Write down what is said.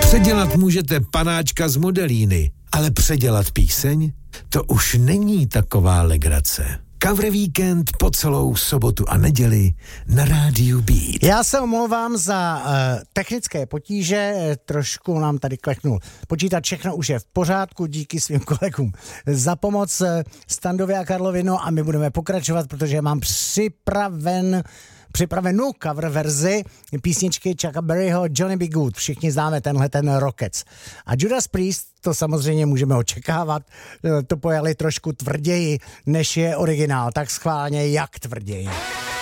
Předělat můžete panáčka z Modelíny, ale předělat píseň? To už není taková legrace. Cover Víkend po celou sobotu a neděli na rádiu Beat. Já se omlouvám za technické potíže, trošku nám tady kleknul počítač, všechno už je v pořádku, díky svým kolegům za pomoc Standovi a Karlovi, no a my budeme pokračovat, protože mám připravenou cover verzi písničky Chucka Berryho Johnny B. Good. Všichni známe ten Rockets. A Judas Priest, to samozřejmě můžeme očekávat, to pojali trošku tvrději, než je originál, tak schválně jak tvrději.